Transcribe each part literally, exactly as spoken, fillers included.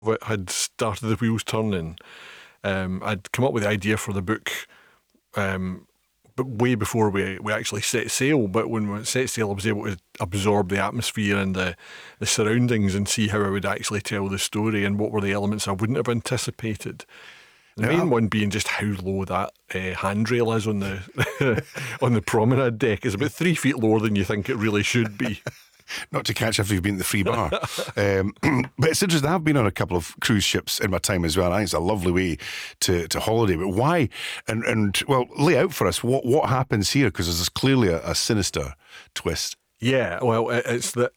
it had started the wheels turning. Um, I'd come up with the idea for the book, um, but way before we we actually set sail. But when we set sail, I was able to absorb the atmosphere and the, the surroundings and see how I would actually tell the story and what were the elements I wouldn't have anticipated. The main one being just how low that uh, handrail is on the on the promenade deck. It's about three feet lower than you think it really should be. Not to catch if you've been to the free bar. um, but it's interesting, I've been on a couple of cruise ships in my time as well. I think it's a lovely way to, to holiday. But why? And, and well, lay out for us what, what happens here, because there's clearly a, a sinister twist. Yeah, well, it's that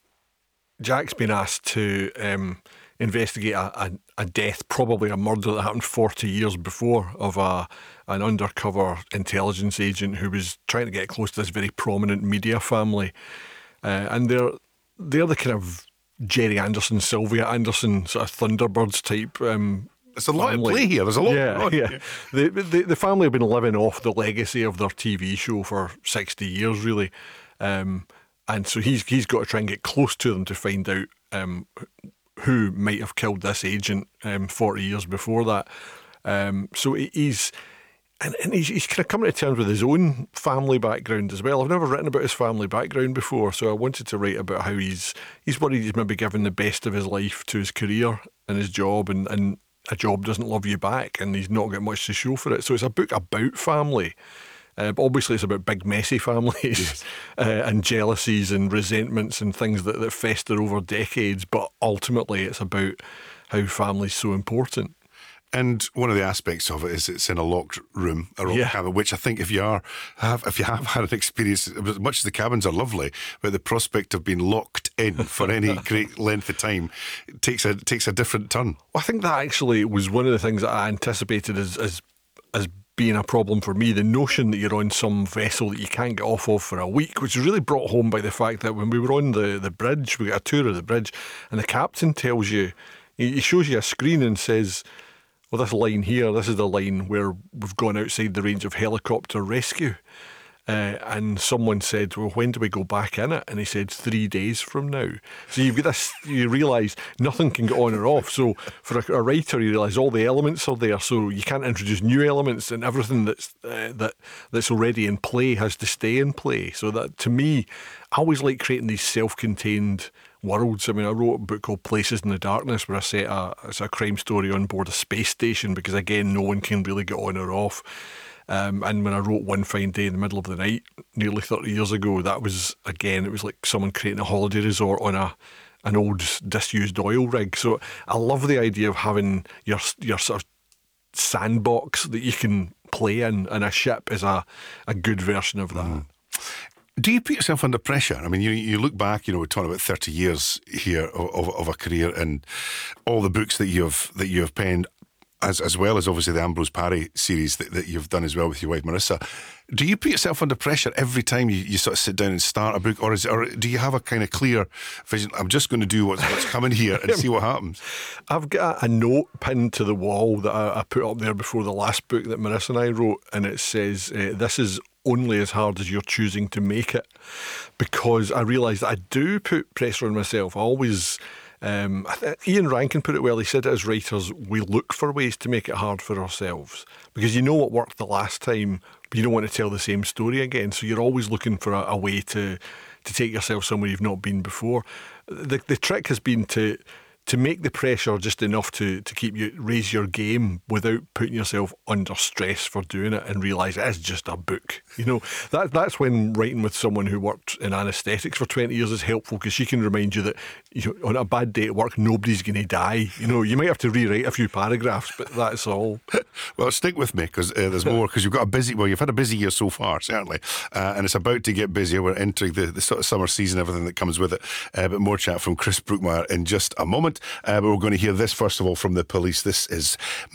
Jack's been asked to um, investigate a, a, a death, probably a murder that happened forty years before, of a an undercover intelligence agent who was trying to get close to this very prominent media family. Uh, and they're they're the kind of Jerry Anderson, Sylvia Anderson sort of Thunderbirds type. Um, There's a lot of play here. There's a lot. Yeah, lot. yeah. The, the the family have been living off the legacy of their T V show for sixty years, really. Um, and so he's he's got to try and get close to them to find out um, who might have killed this agent um, forty years before that. Um, so he's. And, and he's, he's kind of coming to terms with his own family background as well. I've never written about his family background before, so I wanted to write about how he's he's worried he's maybe given the best of his life to his career and his job, and, and a job doesn't love you back, and he's not got much to show for it. So it's a book about family. Uh, but obviously it's about big messy families. Yes. uh, and jealousies and resentments and things that, that fester over decades. But ultimately it's about how family's so important. And one of the aspects of it is it's in a locked room, a locked yeah. cabin, which I think if you are have if you have had an experience, as much as the cabins are lovely, but the prospect of being locked in for any great length of time takes a takes a different turn. Well, I think that actually was one of the things that I anticipated as as as being a problem for me. The notion that you're on some vessel that you can't get off of for a week, which was really brought home by the fact that when we were on the, the bridge, we got a tour of the bridge, and the captain tells you, he shows you a screen and says, well, this line here, this is the line where we've gone outside the range of helicopter rescue. Uh, and someone said, well, when do we go back in it? And he said, three days from now. So you've got this, you realise nothing can get on or off. So for a, a writer, you realise all the elements are there. So you can't introduce new elements, and everything that's uh, that that's already in play has to stay in play. So that, to me, I always like creating these self-contained worlds. I mean, I wrote a book called Places in the Darkness, where I set a, it's a crime story on board a space station, because again, no one can really get on or off. Um, and when I wrote One Fine Day in the Middle of the Night nearly thirty years ago, that was, again, it was like someone creating a holiday resort on a an old disused oil rig. So I love the idea of having your your sort of sandbox that you can play in, and a ship is a, a good version of that. Mm. Do you put yourself under pressure? I mean, you you look back, you know, we're talking about thirty years here of, of, of a career, and all the books that you've that you have penned, as as well as obviously the Ambrose Parry series that, that you've done as well with your wife Marissa. Do you put yourself under pressure every time you, you sort of sit down and start a book, or is or do you have a kind of clear vision? I'm just going to do what's, what's coming here and see what happens. I've got a note pinned to the wall that I, I put up there before the last book that Marissa and I wrote, and it says, uh, "This is only as hard as you're choosing to make it," because I realise that I do put pressure on myself. I always. Um, I th- Ian Rankin put it well. He said, as writers, we look for ways to make it hard for ourselves, because you know what worked the last time, but you don't want to tell the same story again. So you're always looking for a, a way to to take yourself somewhere you've not been before. The the trick has been to to make the pressure just enough to to keep you raise your game without putting yourself under stress for doing it, and realise it is just a book. You know, that that's when writing with someone who worked in anaesthetics for twenty years is helpful, because she can remind you that, you know, on a bad day at work, nobody's going to die. You know, you might have to rewrite a few paragraphs, but that's all. Well, stick with me, because uh, there's more, because you've got a busy, well, you've had a busy year so far, certainly, uh, and it's about to get busier. We're entering the, the sort of summer season, everything that comes with it. Uh, but more chat from Chris Brookmyre in just a moment. Uh, but we're going to hear this first of all from the Police. This is